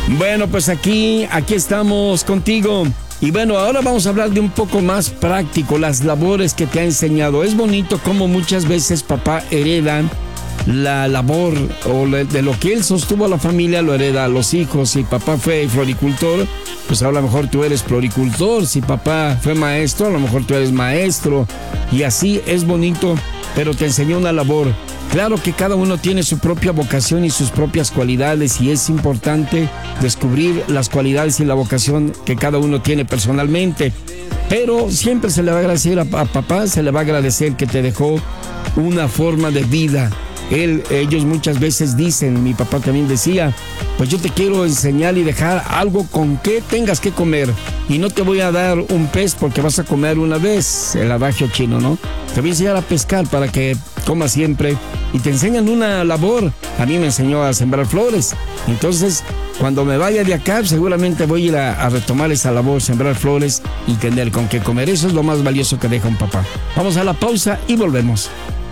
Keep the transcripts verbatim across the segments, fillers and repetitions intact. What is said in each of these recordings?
Bueno, pues aquí, aquí estamos contigo. Y bueno, ahora vamos a hablar de un poco más práctico, las labores que te ha enseñado. Es bonito cómo muchas veces papá hereda la labor o de lo que él sostuvo a la familia, lo hereda a los hijos. Si papá fue floricultor, pues a lo mejor tú eres floricultor. Si papá fue maestro, a lo mejor tú eres maestro. Y así es bonito, pero te enseñó una labor. Claro que cada uno tiene su propia vocación y sus propias cualidades, y es importante descubrir las cualidades y la vocación que cada uno tiene personalmente. Pero siempre se le va a agradecer a, a papá, se le va a agradecer que te dejó una forma de vida. Él, ellos muchas veces dicen, mi papá también decía, pues yo te quiero enseñar y dejar algo con que tengas que comer. Y no te voy a dar un pez porque vas a comer una vez, el adagio chino, ¿no? Te voy a enseñar a pescar para que comas siempre. Y te enseñan una labor. A mí me enseñó a sembrar flores. Entonces, cuando me vaya de acá, seguramente voy a ir a, a retomar esa labor, sembrar flores y tener con qué comer. Eso es lo más valioso que deja un papá. Vamos a la pausa y volvemos.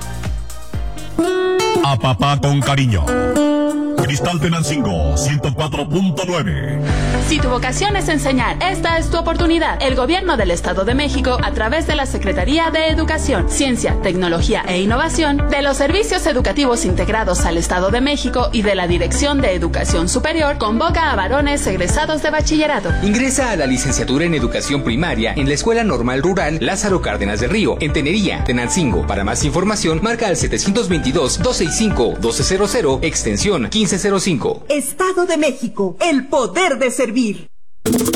A papá con cariño. Cristal Tenancingo ciento cuatro punto nueve. Si tu vocación es enseñar, esta es tu oportunidad. El Gobierno del Estado de México, a través de la Secretaría de Educación, Ciencia, Tecnología e Innovación, de los Servicios Educativos Integrados al Estado de México y de la Dirección de Educación Superior, convoca a varones egresados de bachillerato. Ingresa a la licenciatura en Educación Primaria en la Escuela Normal Rural Lázaro Cárdenas del Río, en Tenería, Tenancingo. Para más información, marca al setecientos veintidós, doscientos sesenta y cinco, doce cero cero, extensión quince cero cinco. Estado de México, el poder de servir.